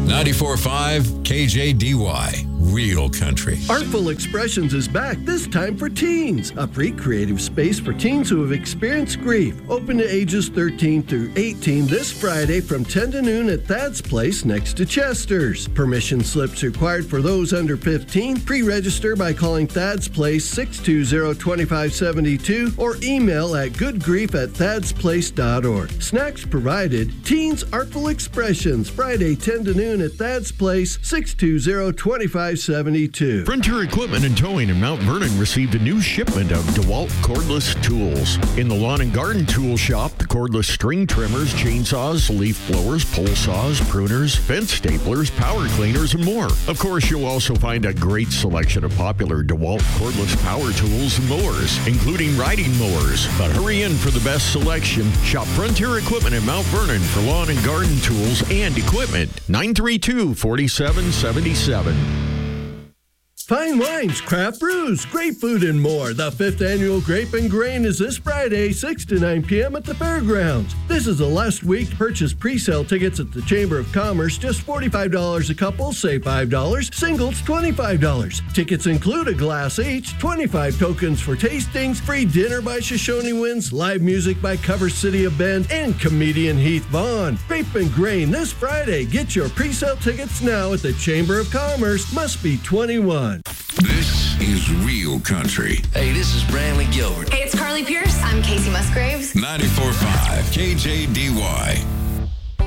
94.5 KJDY. Real country. Artful Expressions is back, this time for teens. A free creative space for teens who have experienced grief. Open to ages 13 through 18 this Friday from 10 to noon at Thad's Place next to Chester's. Permission slips required for those under 15. Pre-register by calling Thad's Place 620-2572 or email at goodgrief@thadsplace.org. Snacks provided. Teens Artful Expressions, Friday 10 to noon at Thad's Place, 620-2572. Frontier Equipment and Towing in Mount Vernon received a new shipment of DeWalt cordless tools. In the lawn and garden tool shop, the cordless string trimmers, chainsaws, leaf blowers, pole saws, pruners, fence staplers, power cleaners, and more. Of course, you'll also find a great selection of popular DeWalt cordless power tools and mowers, including riding mowers. But hurry in for the best selection. Shop Frontier Equipment in Mount Vernon for lawn and garden tools and equipment. 932-4777. Fine wines, craft brews, great food, and more. The 5th Annual Grape and Grain is this Friday, 6 to 9 p.m. at the Fairgrounds. This is the last week to purchase pre-sale tickets at the Chamber of Commerce, just $45 a couple, say $5. Singles, $25. Tickets include a glass each, 25 tokens for tastings, free dinner by Shoshone Winds, live music by Cover City of Bend, and comedian Heath Vaughn. Grape and Grain this Friday. Get your pre-sale tickets now at the Chamber of Commerce. Must be 21. This is Real Country. Hey, this is Brantley Gilbert. Hey, it's Carly Pierce. I'm Casey Musgraves. 94.5 KJDY.